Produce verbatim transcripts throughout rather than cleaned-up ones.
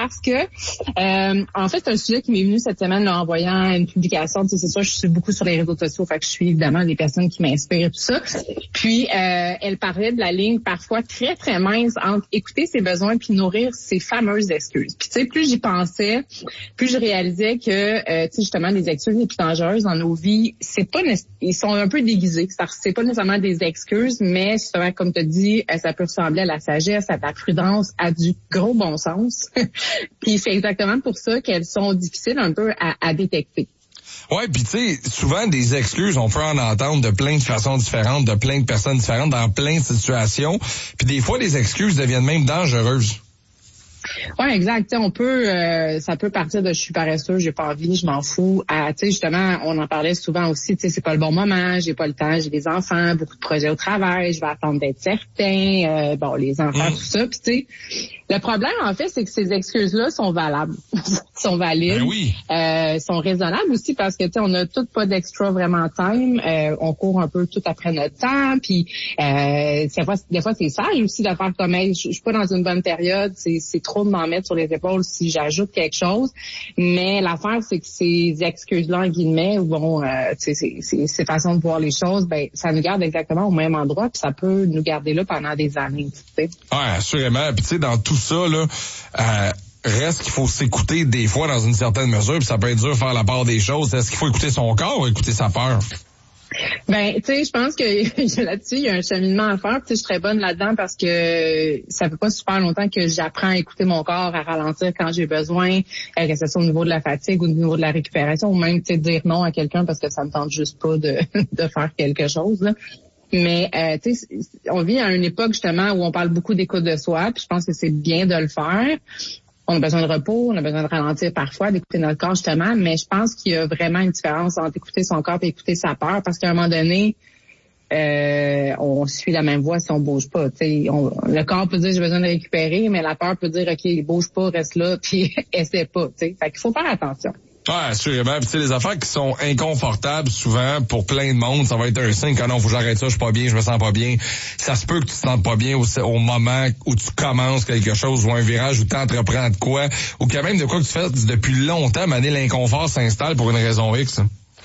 parce que, euh, en fait, c'est un sujet qui m'est venu cette semaine là, en voyant une publication. Tu sais, c'est sûr, je suis beaucoup sur les réseaux sociaux, fait que je suis évidemment des personnes qui m'inspirent et tout ça. Puis, euh, elle parlait de la ligne parfois très, très mince entre écouter ses besoins puis nourrir ses fameuses excuses. Puis, tu sais, plus j'y pensais, plus je réalisais que, euh, tu sais, justement, les excuses les plus dangereuses dans nos vies, c'est pas, ils sont un peu déguisés. C'est pas nécessairement des excuses, mais justement, comme tu as dit, ça peut ressembler à la sagesse, à la prudence, à du gros bon sens. Puis c'est exactement pour ça qu'elles sont difficiles un peu à, à détecter. Ouais, puis tu sais, souvent des excuses, on peut en entendre de plein de façons différentes, de plein de personnes différentes, dans plein de situations. Puis des fois, les excuses deviennent même dangereuses. Ouais, exact. T'sais, on peut, euh, ça peut partir de je suis paresseux, j'ai pas envie, je m'en fous. À, tu sais, justement, on en parlait souvent aussi. Tu sais, c'est pas le bon moment, j'ai pas le temps, j'ai des enfants, beaucoup de projets au travail, je vais attendre d'être certain. Euh, bon, les enfants, mmh. tout ça. Puis tu sais, le problème en fait, c'est que ces excuses-là sont valables, sont valides, ben oui. euh, sont raisonnables aussi parce que tu sais, on a tout pas d'extra vraiment time. Euh, on court un peu tout après notre temps. Puis euh, des fois, des fois c'est sage aussi de faire comme hey, je suis pas dans une bonne période, c'est, c'est trop de m'en mettre sur les épaules si j'ajoute quelque chose. Mais l'affaire, c'est que ces excuses-là, en guillemets, bon, euh, c'est, c'est, c'est, ces façons de voir les choses, ben ça nous garde exactement au même endroit, puis ça peut nous garder là pendant des années. Tu sais. Ouais, assurément. Puis tu sais, dans tout ça, là, euh, reste qu'il faut s'écouter des fois dans une certaine mesure, puis ça peut être dur de faire la part des choses. Est-ce qu'il faut écouter son corps ou écouter sa peur? Ben, tu sais, je pense que là-dessus, il y a un cheminement à faire. Tu sais, je suis très bonne là-dedans parce que ça fait pas super longtemps que j'apprends à écouter mon corps, à ralentir quand j'ai besoin, euh, que ce soit au niveau de la fatigue ou au niveau de la récupération, ou même, tu sais, dire non à quelqu'un parce que ça me tente juste pas de, de faire quelque chose, là. Mais, euh, tu sais, on vit à une époque, justement, où on parle beaucoup d'écoute de soi, puis je pense que c'est bien de le faire. On a besoin de repos, on a besoin de ralentir parfois, d'écouter notre corps justement, mais je pense qu'il y a vraiment une différence entre écouter son corps et écouter sa peur, parce qu'à un moment donné, euh, on suit la même voie si on bouge pas. T'sais, on, le corps peut dire j'ai besoin de récupérer, mais la peur peut dire ok, bouge pas, reste là, puis essaie pas. T'sais. Fait qu'il faut faire attention. Ouais, assurément. Puis tu sais, les affaires qui sont inconfortables, souvent, pour plein de monde, ça va être un signe que non, faut que j'arrête ça, je suis pas bien, je me sens pas bien. Ça se peut que tu te sentes pas bien au, au moment où tu commences quelque chose, ou un virage, où tu entreprends de quoi, ou quand même de quoi que tu fais depuis longtemps, mais l'inconfort s'installe pour une raison X.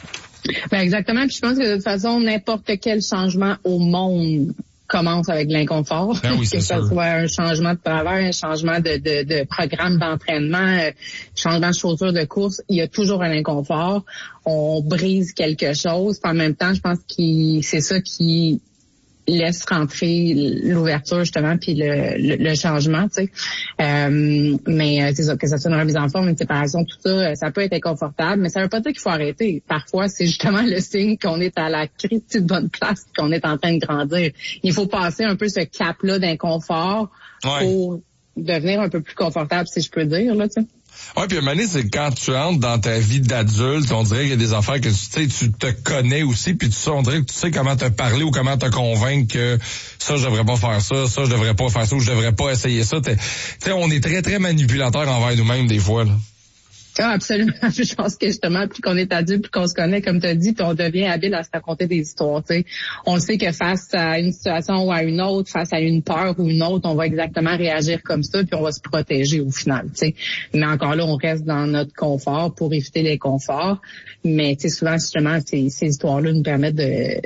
Ben exactement. Puis je pense que de toute façon, n'importe quel changement au monde commence avec l'inconfort, ben oui, que ce soit un changement de travail, un changement de, de, de programme d'entraînement, euh, changement de chaussures de course, il y a toujours un inconfort. On brise quelque chose. Puis en même temps, je pense que c'est ça qui laisse rentrer l'ouverture justement puis le, le, le changement, tu sais. Euh, mais c'est ça, que ça soit une remise en forme, une séparation, tout ça, ça peut être inconfortable, mais ça veut pas dire qu'il faut arrêter. Parfois, c'est justement le signe qu'on est à la critique bonne place, qu'on est en train de grandir. Il faut passer un peu ce cap-là d'inconfort ouais. pour devenir un peu plus confortable, si je peux dire, là, tu sais. Ouais, puis à un moment donné, c'est quand tu entres dans ta vie d'adulte, on dirait qu'il y a des affaires que tu sais, tu te connais aussi, puis tu sais, on dirait que tu sais comment te parler ou comment te convaincre que ça, je devrais pas faire ça, ça, je devrais pas faire ça, ou je devrais pas essayer ça. Tu sais, on est très, très manipulateurs envers nous-mêmes des fois, là. Ah, absolument. Je pense que justement, plus qu'on est adulte, plus qu'on se connaît, comme tu as dit, puis on devient habile à se raconter des histoires. T'sais. On sait que face à une situation ou à une autre, face à une peur ou une autre, on va exactement réagir comme ça, puis on va se protéger au final. T'sais. Mais encore là, on reste dans notre confort pour éviter les conforts. Mais souvent, justement, ces, ces histoires-là nous permettent de...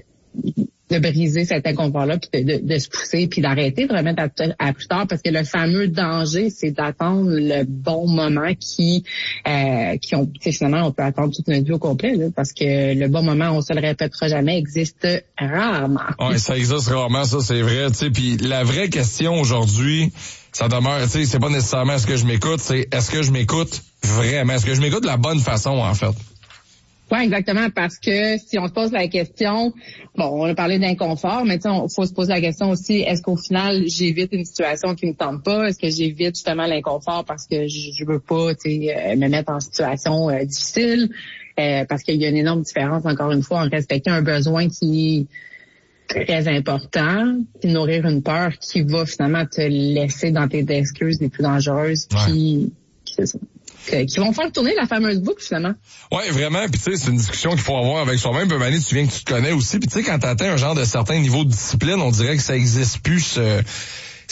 de briser cet inconfort-là, puis de, de, de se pousser, puis d'arrêter de remettre à, à plus tard, parce que le fameux danger, c'est d'attendre le bon moment qui, euh, qui ont, finalement, on peut attendre toute notre vie au complet, là, parce que le bon moment, on se le répétera jamais, existe rarement. Oui, ça existe rarement, ça, c'est vrai, tu sais, puis la vraie question aujourd'hui, ça demeure, tu sais, c'est pas nécessairement est-ce que je m'écoute, c'est est-ce que je m'écoute vraiment, est-ce que je m'écoute de la bonne façon, en fait? Oui, exactement, parce que si on se pose la question, bon, on a parlé d'inconfort, mais tu sais, il faut se poser la question aussi, est-ce qu'au final, j'évite une situation qui me tente pas? Est-ce que j'évite justement l'inconfort parce que je, je veux pas, tu sais, me mettre en situation euh, difficile? Euh, parce qu'il y a une énorme différence, encore une fois, en respectant un besoin qui est très important, puis nourrir une peur qui va finalement te laisser dans tes excuses les plus dangereuses, ouais. puis c'est ça. Qui vont faire tourner la fameuse boucle, finalement. Ouais, vraiment. Puis tu sais, c'est une discussion qu'il faut avoir avec soi-même. Puis Mané, tu viens que tu te connais aussi. Puis tu sais, quand tu atteins un genre de certain niveau de discipline, on dirait que ça existe plus ce,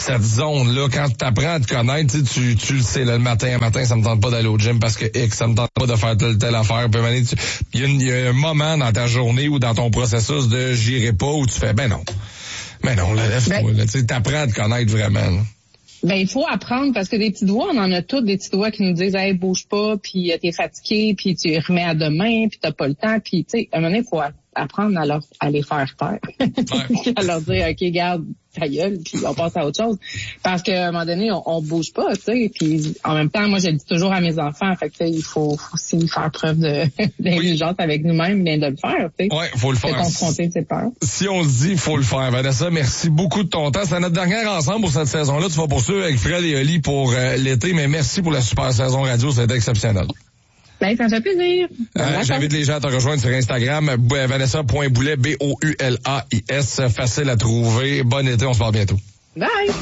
cette zone-là, quand tu apprends à te connaître, tu, tu le sais, là, le matin, un matin, ça me tente pas d'aller au gym parce que X, ça me tente pas de faire telle, telle affaire. Puis, il y, y a un moment dans ta journée ou dans ton processus de j'irai pas où tu fais, ben non. Ben non, là, lève-toi, ben, là, tu apprends à te connaître vraiment, là. Ben, il faut apprendre parce que des petits doigts, on en a tous des petits doigts qui nous disent, hey, bouge pas, puis t'es fatigué, puis tu remets à demain, puis t'as pas le temps, puis tu sais, à un moment donné, il faut apprendre à, leur, à les faire taire. Ouais. À leur dire, OK, garde ta gueule, puis on passe à autre chose. Parce qu'à un moment donné, on, on bouge pas, tu sais, puis en même temps, moi, je le dis toujours à mes enfants, fait que tu sais, il faut, faut aussi faire preuve de, d'intelligence oui. avec nous-mêmes, mais de le faire, tu sais. Ouais, faut le faire. De confronter ses peurs. Si on se dit, faut le faire. Vanessa, merci beaucoup de ton temps. C'est notre dernière ensemble pour cette saison-là. Tu vas poursuivre avec Fred et Oli pour euh, l'été, mais merci pour la super saison radio, c'était exceptionnel. Ben, ça me fait plaisir. Euh, j'invite les gens à te rejoindre sur Instagram, vanessa point boulais, B O U L A I S. Facile à trouver. Bon été, on se parle bientôt. Bye!